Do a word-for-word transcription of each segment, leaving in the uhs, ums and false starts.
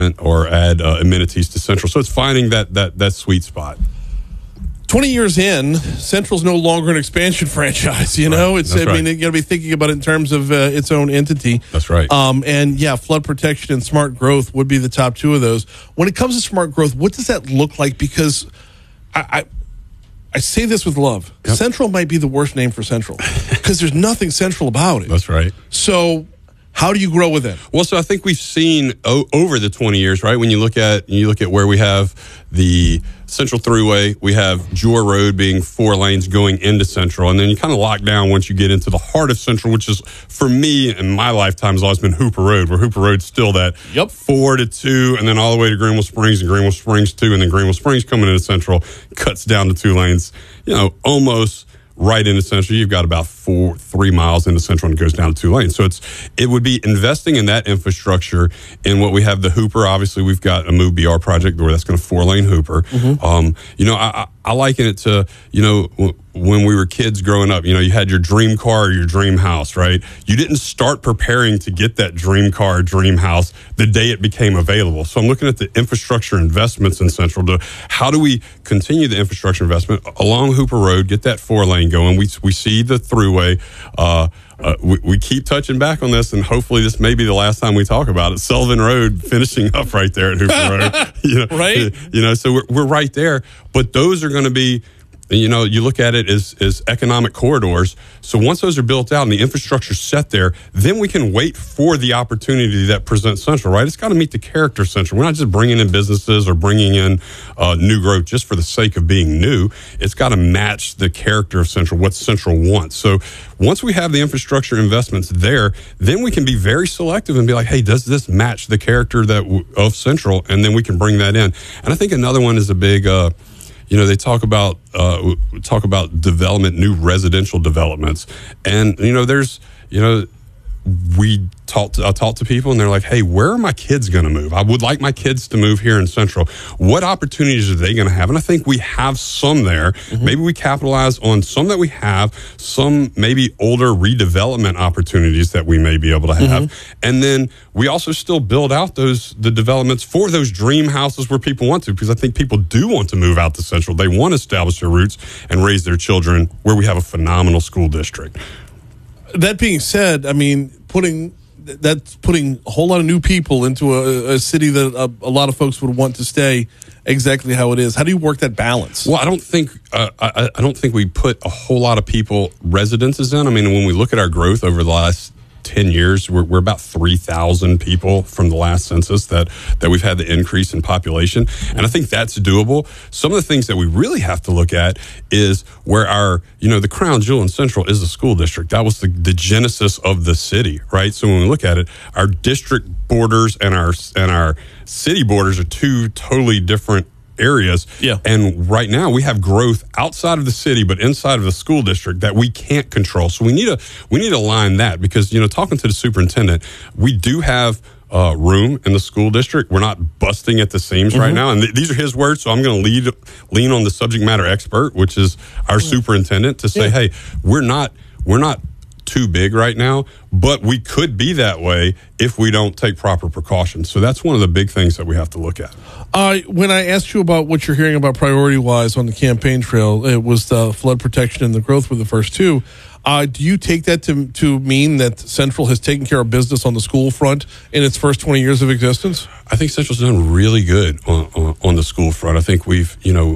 or add uh, amenities to Central. So it's finding that that that sweet spot. twenty years in, Central's no longer an expansion franchise. You know, right. it's. That's I mean, right. you got to be thinking about it in terms of uh, its own entity. That's right. Um, and yeah, flood protection and smart growth would be the top two of those. When it comes to smart growth, what does that look like? Because I. I I say this with love. Yep. Central might be the worst name for Central because there's nothing central about it. That's right. So how do you grow with it? Well, so I think we've seen o- over the twenty years, right? When you look at you look at where we have the Central Thruway, we have Jewel Road being four lanes going into Central, and then you kind of lock down once you get into the heart of Central, which is, for me, in my lifetime, has always been Hooper Road, where Hooper Road's still that yep. four to two, and then all the way to Greenville Springs, and Greenville Springs two, and then Greenville Springs coming into Central, cuts down to two lanes, you know, almost right into Central. You've got about four, three miles into Central and it goes down to two lanes. So it's it would be investing in that infrastructure. In what we have the Hooper, obviously we've got a Move B R project where that's going to four lane Hooper. Mm-hmm. Um, you know, I, I, I liken it to, you know, w- when we were kids growing up, you know, you had your dream car or your dream house, right? You didn't start preparing to get that dream car, dream house the day it became available. So I'm looking at the infrastructure investments in Central to how do we continue the infrastructure investment along Hooper Road, get that four lane going. We we see the throughway. Uh, uh, we, we keep touching back on this, and hopefully this may be the last time we talk about it. Sullivan Road finishing up right there at Hooper Road. You know, right? You know, so we're we're right there. But those are going to be, you know, you look at it as, as economic corridors. So once those are built out and the infrastructure's set there, then we can wait for the opportunity that presents Central, right? It's got to meet the character of Central. We're not just bringing in businesses or bringing in uh, new growth just for the sake of being new. It's got to match the character of Central, what Central wants. So once we have the infrastructure investments there, then we can be very selective and be like, hey, does this match the character that w- of Central? And then we can bring that in. And I think another one is a big... Uh, You know, they talk about uh, talk about development, new residential developments, and you know, there's you know, we talk to, I talk to people, and they're like, "Hey, where are my kids going to move? I would like my kids to move here in Central. What opportunities are they going to have?" And I think we have some there. Mm-hmm. Maybe we capitalize on some that we have, some maybe older redevelopment opportunities that we may be able to have, mm-hmm. and then we also still build out those the developments for those dream houses where people want to, because I think people do want to move out to Central. They want to establish their roots and raise their children where we have a phenomenal school district. That being said, I mean, putting that's putting a whole lot of new people into a, a city that a, a lot of folks would want to stay exactly how it is. How do you work that balance? Well, I don't think uh, I, I don't think we put a whole lot of people residences in. I mean, when we look at our growth over the last ten years, we're, we're about three thousand people from the last census that, that we've had the increase in population. And I think that's doable. Some of the things that we really have to look at is where our, you know, the crown jewel in Central is the school district. That was the, the genesis of the city, right? So when we look at it, our district borders and our, and our city borders are two totally different areas. Yeah. And right now we have growth outside of the city, but inside of the school district that we can't control. So we need to we need to align that, because, you know, talking to the superintendent, we do have uh, room in the school district. We're not busting at the seams mm-hmm. right now. And th- these are his words. So I'm going to lead lean on the subject matter expert, which is our yeah. superintendent, to say, yeah. hey, we're not we're not too big right now, but we could be that way if we don't take proper precautions. So that's one of the big things that we have to look at. Uh, when I asked you about what you're hearing about priority-wise on the campaign trail, it was the flood protection and the growth were the first two. Uh, do you take that to to mean that Central has taken care of business on the school front in its first twenty years of existence? I think Central's done really good on, on, on the school front. I think we've, you know,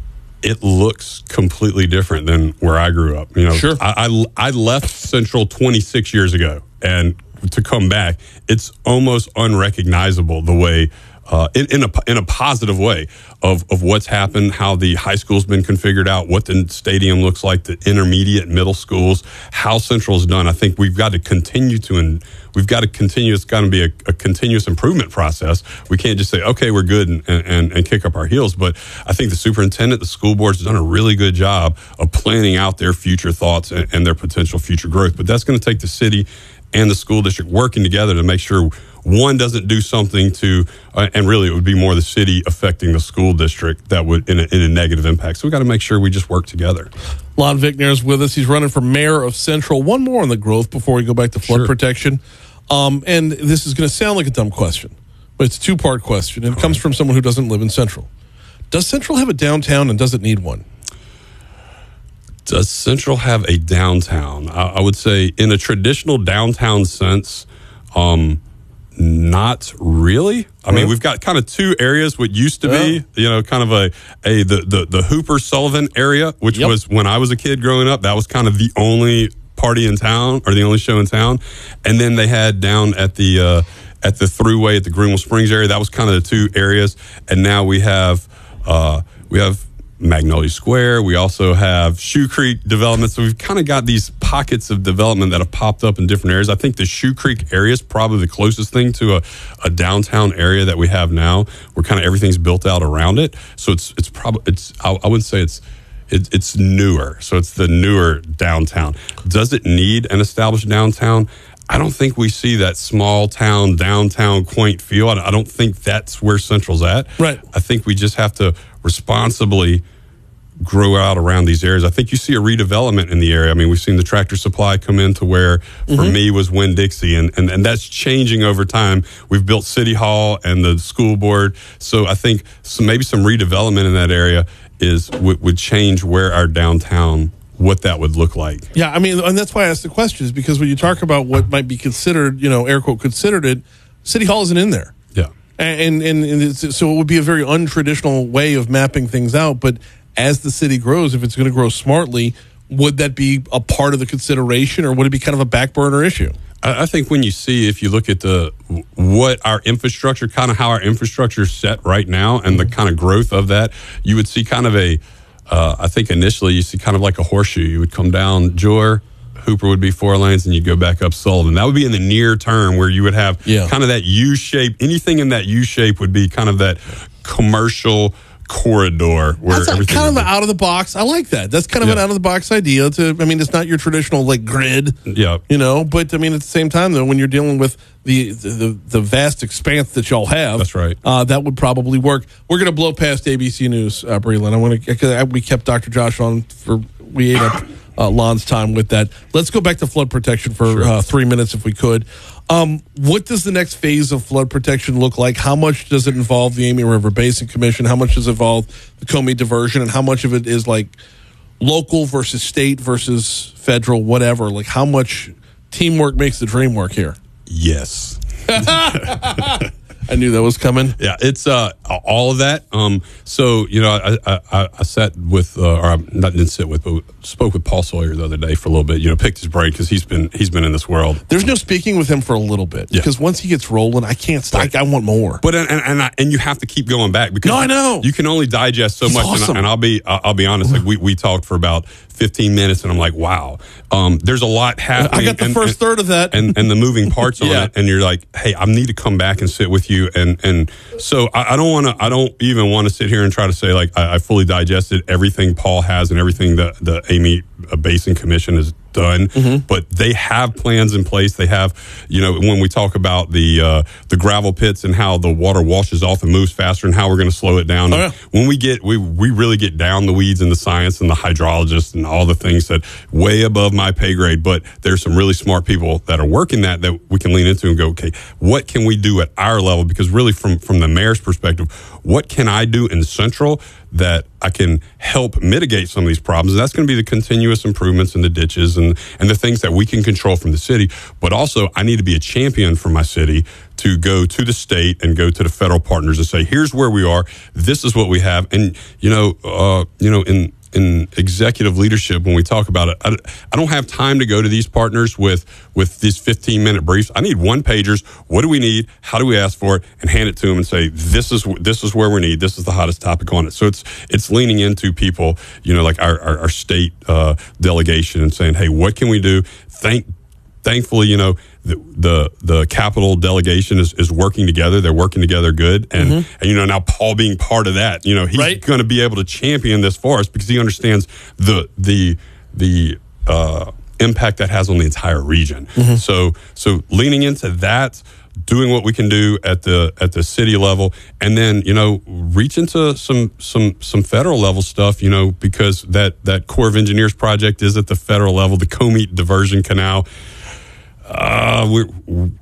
it looks completely different than where I grew up. You know, sure. I, I, I left Central twenty-six years ago, and to come back, it's almost unrecognizable the way, uh, in, in a in a positive way, of of what's happened, how the high school's been configured out, what the stadium looks like, the intermediate and middle schools, how Central's done. I think we've got to continue to, and we've got to continue. It's got to be a, a continuous improvement process. We can't just say, okay, we're good, and, and, and kick up our heels. But I think the superintendent, the school board's done a really good job of planning out their future thoughts and, and their potential future growth. But that's going to take the city and the school district working together to make sure one doesn't do something to, uh, and really it would be more the city affecting the school district that would in a, in a negative impact. So we got to make sure we just work together. Lon Vicknair is with us. He's running for mayor of Central. One more on the growth before we go back to flood Sure. protection. Um, and this is going to sound like a dumb question, It's a two-part question. It comes from someone who doesn't live in Central. Does Central have a downtown, and does it need one? Does Central have a downtown? I, I would say in a traditional downtown sense, um, not really. I mean, we've got kind of two areas. What used to be, you know, kind of a, a the, the, the Hooper Sullivan area, which Yep. was when I was a kid growing up, that was kind of the only party in town or the only show in town. And then they had down at the, uh, at the Thruway at the Greenville Springs area, that was kind of the two areas. And now we have, uh, we have Magnolia Square. We also have Shoe Creek development. So we've kind of got these pockets of development that have popped up in different areas. I think the Shoe Creek area is probably the closest thing to a, a downtown area that we have now, where kind of everything's built out around it. So it's it's probably it's I, I wouldn't say it's it, it's newer. So it's the newer downtown. Does it need an established downtown? I don't think we see that small town, downtown, quaint feel. I don't think that's where Central's at. Right. I think we just have to responsibly grow out around these areas. I think you see a redevelopment in the area. I mean, we've seen the Tractor Supply come into where, for mm-hmm. me, was Winn-Dixie, and, and, and that's changing over time. We've built City Hall and the school board. So I think some, maybe some redevelopment in that area is would, would change where our downtown, what that would look like. Yeah, I mean, and that's why I asked the question, is because when you talk about what might be considered, you know, air quote, considered it, City Hall isn't in there. Yeah. And, and, and it's, so it would be a very untraditional way of mapping things out. But as the city grows, if it's going to grow smartly, would that be a part of the consideration, or would it be kind of a back burner issue? I think when you see, if you look at the what our infrastructure, kind of how our infrastructure is set right now, and the kind of growth of that, you would see kind of a, uh, I think initially you see kind of like a horseshoe. You would come down Joyer, Hooper would be four lanes, and you'd go back up Sullivan. That would be in the near term, where you would have yeah. kind of that U shape. Anything in that U shape would be kind of that commercial corridor where that's everything kind of be. out of the box. I like that. That's kind of yeah. an out of the box idea. To I mean, it's not your traditional like grid. Yeah, you know. But I mean, at the same time, though, when you're dealing with the the, the vast expanse that y'all have, that's right. Uh, that would probably work. We're going to blow past A B C News, uh, Breland. I want to. We kept Doctor Josh on for we ate up uh, Lon's time with that. Let's go back to flood protection for sure. uh, three minutes, if we could. Um, what does the next phase of flood protection look like? How much does it involve the Amite River Basin Commission? How much does it involve the Comey diversion? And how much of it is like local versus state versus federal, whatever? Like how much teamwork makes the dream work here? Yes. I knew that was coming. Yeah, it's uh, all of that. Um, so, you know, I, I, I sat with, uh, or I not didn't sit with, but spoke with Paul Sawyer the other day for a little bit. You know, picked his brain because he's been he's been in this world. There's no speaking with him for a little bit yeah. because once he gets rolling, I can't stop. Right. I, I want more. But and and, and, I, and you have to keep going back because no, I know you can only digest so he's much. Awesome. And, I, and I'll be I'll be honest. Like we, we talked for about fifteen minutes, and I'm like, wow, um, there's a lot happening. I got the and, first and, third of that, and and the moving parts on yeah. it, and you're like, hey, I need to come back and sit with you, and and so I, I don't want to, I don't even want to sit here and try to say like I, I fully digested everything Paul has and everything that the Amite Basin Commission has done, mm-hmm. but they have plans in place. They have, you know, when we talk about the uh, the gravel pits and how the water washes off and moves faster and how we're going to slow it down. Oh, yeah. When we get, we we really get down the weeds and the science and the hydrologists and all the things that way above my pay grade, but there's some really smart people that are working that that we can lean into and go, okay, what can we do at our level? Because really from, from the mayor's perspective, what can I do in Central that I can help mitigate some of these problems? And that's going to be the continuous improvements in the ditches and, and the things that we can control from the city. But also, I need to be a champion for my city to go to the state and go to the federal partners and say, here's where we are. This is what we have. And, you know, uh, you know, in, in executive leadership, when we talk about it, I, I don't have time to go to these partners with, with these fifteen minute briefs. I need one pagers. What do we need? How do we ask for it? And hand it to them and say, this is, this is where we need. This is the hottest topic on it. So it's, it's leaning into people, you know, like our, our, our state, uh, delegation and saying, hey, what can we do? Thank, thankfully, you know, the, the, the Capitol delegation is, is working together. They're working together good. And, mm-hmm. and, you know, now Paul being part of that, you know, he's right. going to be able to champion this for us because he understands the, the, the, uh, impact that has on the entire region. Mm-hmm. So, so leaning into that, doing what we can do at the, at the city level, and then, you know, reach into some, some, some federal level stuff, you know, because that, that Corps of Engineers project is at the federal level, the Comite Diversion Canal. Uh, we're,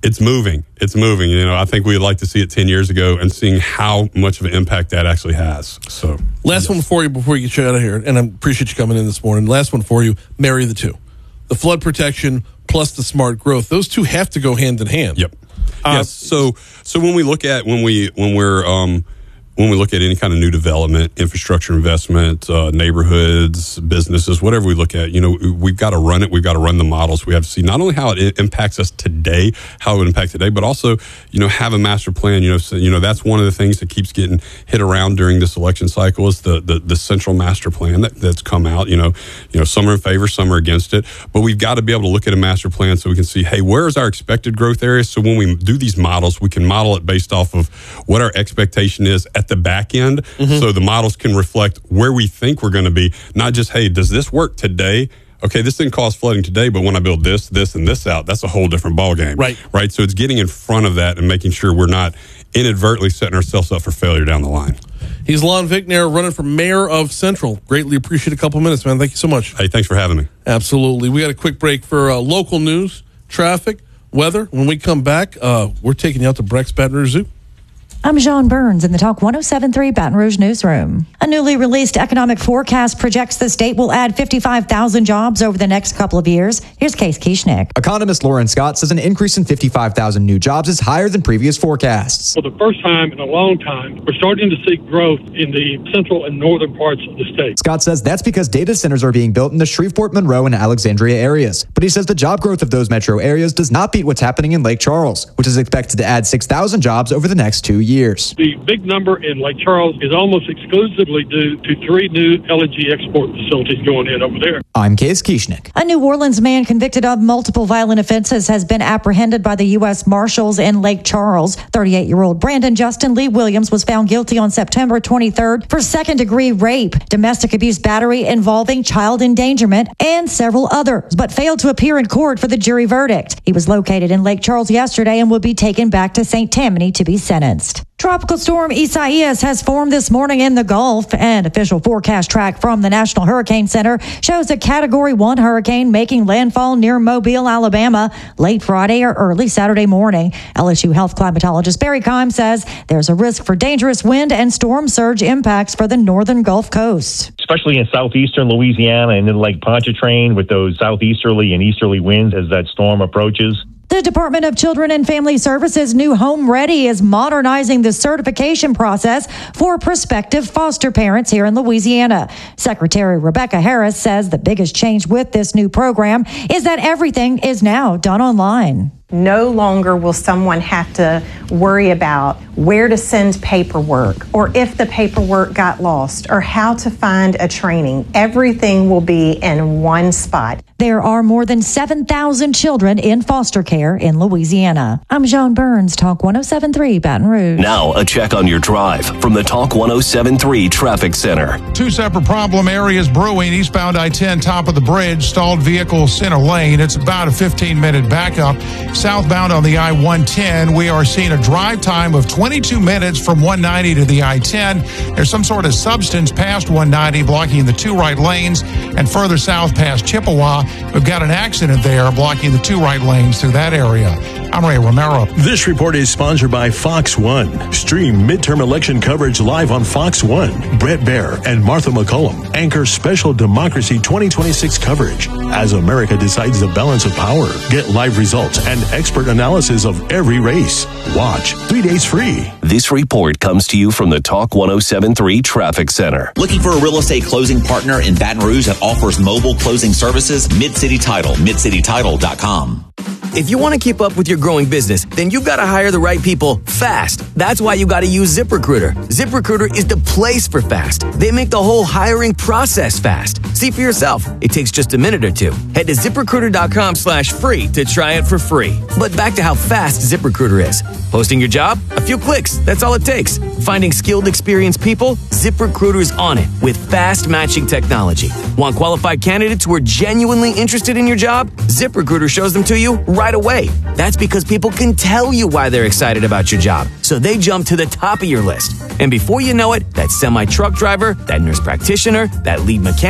It's moving. It's moving. You know, I think we'd like to see it ten years ago and seeing how much of an impact that actually has. So, last yes. one for you before you get you out of here, and I appreciate you coming in this morning. Last one for you, marry the two. The flood protection plus the smart growth. Those two have to go hand in hand. Yep. Uh, yes. So, so when we look at, when we, when we're, um, when we look at any kind of new development, infrastructure investment, uh, neighborhoods, businesses, whatever we look at, you know, we've got to run it. We've got to run the models. We have to see not only how it impacts us today, how it would impact today, but also, you know, have a master plan. You know, so, you know, that's one of the things that keeps getting hit around during this election cycle is the the, the central master plan that, that's come out. You know, you know, some are in favor, some are against it, but we've got to be able to look at a master plan so we can see, hey, where is our expected growth area? So when we do these models, we can model it based off of what our expectation is at the back end, mm-hmm. so the models can reflect where we think we're going to be, not just, hey, does this work today? Okay, this didn't cause flooding today, but when I build this, this, and this out, that's a whole different ballgame. Right. Right. So it's getting in front of that and making sure we're not inadvertently setting ourselves up for failure down the line. He's Lon Vignair, running for mayor of Central. Greatly appreciate a couple minutes, man. Thank you so much. Hey, thanks for having me. Absolutely. We got a quick break for uh, local news, traffic, weather. When we come back, uh, we're taking you out to Breck's Baton Rouge Zoo. I'm John Burns in the Talk one oh seven point three Baton Rouge newsroom. A newly released economic forecast projects the state will add fifty-five thousand jobs over the next couple of years. Here's Case Kieschnick. Economist Lauren Scott says an increase in fifty-five thousand new jobs is higher than previous forecasts. For the first time in a long time, we're starting to see growth in the central and northern parts of the state. Scott says that's because data centers are being built in the Shreveport, Monroe, and Alexandria areas. But he says the job growth of those metro areas does not beat what's happening in Lake Charles, which is expected to add six thousand jobs over the next two years. The big number in Lake Charles is almost exclusively due to three new L N G export facilities going in over there. I'm Case Kieschnick. A New Orleans man convicted of multiple violent offenses has been apprehended by the U S Marshals in Lake Charles. thirty-eight-year-old Brandon Justin Lee Williams was found guilty on September twenty-third for second-degree rape, domestic abuse battery involving child endangerment, and several others, but failed to appear in court for the jury verdict. He was located in Lake Charles yesterday and will be taken back to Saint Tammany to be sentenced. Tropical storm Isaias has formed this morning in the Gulf. An official forecast track from the National Hurricane Center shows a Category one hurricane making landfall near Mobile, Alabama, late Friday or early Saturday morning. L S U health climatologist Barry Keim says there's a risk for dangerous wind and storm surge impacts for the northern Gulf Coast. Especially in southeastern Louisiana and in Lake Pontchartrain with those southeasterly and easterly winds as that storm approaches. The Department of Children and Family Services' new Home Ready is modernizing the certification process for prospective foster parents here in Louisiana. Secretary Rebecca Harris says the biggest change with this new program is that everything is now done online. No longer will someone have to worry about where to send paperwork or if the paperwork got lost or how to find a training. Everything will be in one spot. There are more than seven thousand children in foster care in Louisiana. I'm Joan Burns, Talk one oh seven point three Baton Rouge. Now a check on your drive from the Talk one oh seven point three Traffic Center. Two separate problem areas brewing. Eastbound I ten, top of the bridge, stalled vehicle center lane. It's about a fifteen minute backup. Southbound on the I one ten, we are seeing a drive time of twenty-two minutes from one ninety to the I ten. There's some sort of substance past one ninety blocking the two right lanes, and further south past Chippewa, we've got an accident there blocking the two right lanes through that area. I'm Ray Romero. This report is sponsored by Fox One. Stream midterm election coverage live on Fox One. Brett Baer and Martha McCullum anchor special Democracy twenty twenty-six coverage as America decides the balance of power. Get live results and expert analysis of every race. Watch three days free. This report comes to you from the Talk one oh seven point three Traffic Center. Looking for a real estate closing partner in Baton Rouge that offers mobile closing services? Mid-City Title, mid city title dot com. If you want to keep up with your growing business, then you've got to hire the right people fast. That's why you got to use ZipRecruiter. ZipRecruiter is the place for fast. They make the whole hiring process fast. See for yourself. It takes just a minute or two. Head to ZipRecruiter.com slash free to try it for free. But back to how fast ZipRecruiter is. Posting your job? A few clicks. That's all it takes. Finding skilled, experienced people? ZipRecruiter is on it with fast matching technology. Want qualified candidates who are genuinely interested in your job? ZipRecruiter shows them to you right away. That's because people can tell you why they're excited about your job, so they jump to the top of your list. And before you know it, that semi-truck driver, that nurse practitioner, that lead mechanic,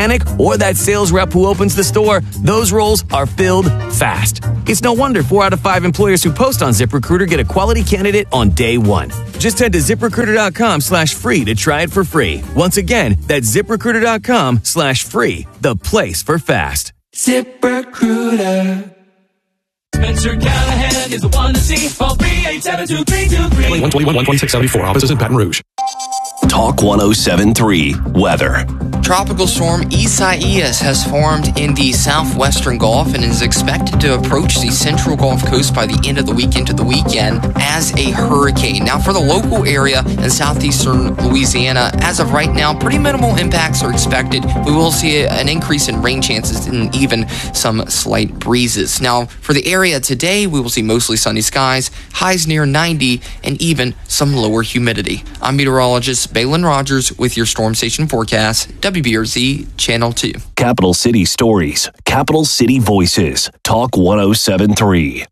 or that sales rep who opens the store, those roles are filled fast. It's no wonder four out of five employers who post on ZipRecruiter get a quality candidate on day one. Just head to ZipRecruiter.com slash free to try it for free. Once again, that's ZipRecruiter.com slash free, the place for fast. ZipRecruiter. Spencer Callahan is the one to see. Phone three eight seven two three two three. one twenty-one, one twenty-six seventy-four. Offices in Baton Rouge. Talk one oh seven point three Weather. Tropical storm Isaias has formed in the southwestern Gulf and is expected to approach the central Gulf Coast by the end of the week into the weekend as a hurricane. Now, for the local area in southeastern Louisiana, as of right now, pretty minimal impacts are expected. We will see an increase in rain chances and even some slight breezes. Now, for the area today, we will see mostly sunny skies, highs near ninety, and even some lower humidity. I'm meteorologist Balin Rogers with your Storm Station forecast, W B R Z Channel two. Capital City Stories, Capital City Voices, Talk one oh seven point three.